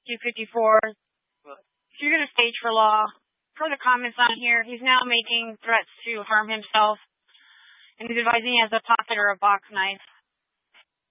254. If you're going to stage for law, per the comments on here, he's now making threats to harm himself, and he's advising he has a pocket or a box knife.